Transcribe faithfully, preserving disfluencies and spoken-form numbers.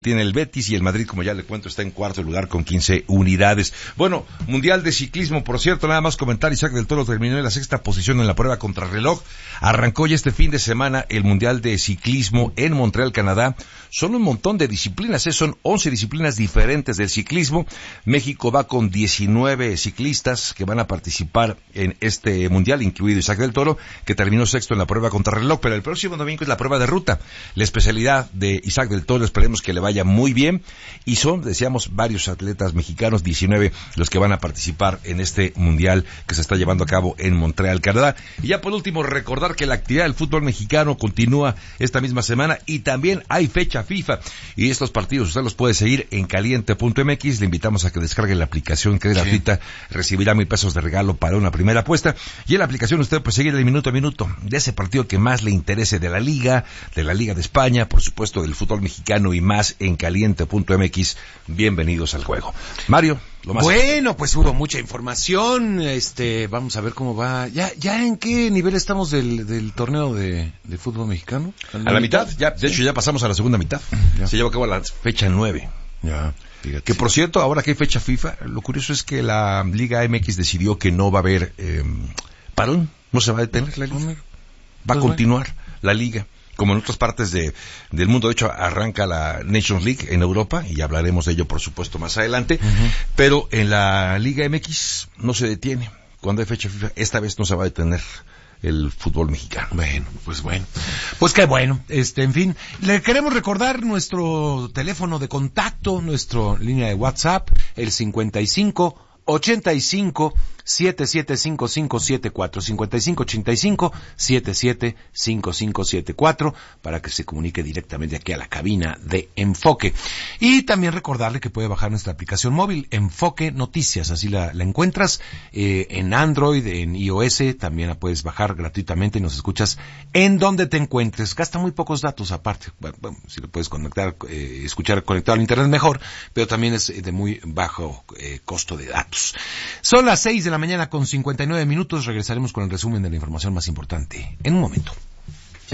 tiene el Betis y el Madrid, como ya le cuento, está en cuarto lugar con quince unidades. Bueno, Mundial de Ciclismo, por cierto, nada más comentar, Isaac del Toro terminó en la sexta posición en la prueba contrarreloj. Arrancó ya este fin de semana el Mundial de Ciclismo en Montreal, Canadá. Son un montón de disciplinas, ¿eh? Son once disciplinas diferentes del ciclismo. México va con diecinueve ciclistas que van a participar en este Mundial, incluido Isaac del Toro, que terminó sexto en la prueba contrarreloj, pero el próximo domingo es la prueba de ruta. La especialidad de Isaac del Toro, esperemos que le vaya muy bien, y son, decíamos, varios atletas mexicanos, diecinueve los que van a participar en este mundial que se está llevando a cabo en Montreal, Canadá. Y ya por último, recordar que la actividad del fútbol mexicano continúa esta misma semana y también hay fecha FIFA, y estos partidos usted los puede seguir en caliente punto m x. Le invitamos a que descargue la aplicación, que es gratuita, sí. Recibirá mil pesos de regalo para una primera apuesta, y en la aplicación usted puede seguir el minuto a minuto de ese partido que más le interese de la Liga, de la Liga de España, por supuesto del fútbol mexicano y más en caliente punto m x. Bienvenidos al juego. Mario, lo más... Bueno, pues hubo mucha información, este, vamos a ver cómo va. ¿Ya ya en qué nivel estamos del, del torneo de, de fútbol mexicano? ¿A la, a la mitad? mitad? Ya, de sí. hecho ya pasamos a la segunda mitad. Ya. Se lleva a cabo la fecha nueve. Ya. Fíjate. Que por cierto, ahora que hay fecha FIFA, lo curioso es que la Liga M X decidió que no va a haber eh, parón, no se va a detener la liga. Va a continuar la liga. Como en otras partes de, del mundo. De hecho, arranca la Nations League en Europa, y ya hablaremos de ello, por supuesto, más adelante. Uh-huh. Pero en la Liga M X no se detiene. Cuando hay fecha FIFA, esta vez no se va a detener el fútbol mexicano. Bueno, pues bueno. Pues qué bueno. Este, en fin, le queremos recordar nuestro teléfono de contacto, nuestra línea de WhatsApp, el cincuenta y cinco ochenta y cinco setenta y siete cincuenta y cinco setenta y cuatro, cincuenta y cinco ochenta y cinco setenta y siete cincuenta y cinco setenta y cuatro, para que se comunique directamente aquí a la cabina de Enfoque. Y también recordarle que puede bajar nuestra aplicación móvil, Enfoque Noticias, así la, la encuentras eh, en Android, en iOS, también la puedes bajar gratuitamente y nos escuchas en donde te encuentres. Gasta muy pocos datos aparte, bueno, bueno, si lo puedes conectar, eh, escuchar conectado al internet mejor, pero también es de muy bajo eh, costo de datos. Son las seis de la mañana con cincuenta y nueve minutos. Regresaremos con el resumen de la información más importante en un momento.